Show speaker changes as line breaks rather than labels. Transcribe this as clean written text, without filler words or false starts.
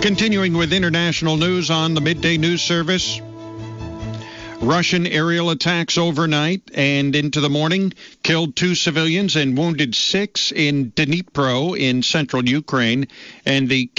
Continuing with international news on the Midday News Service. Russian aerial attacks overnight and into the morning killed 2 civilians and wounded 6 in Dnipro in central Ukraine. And the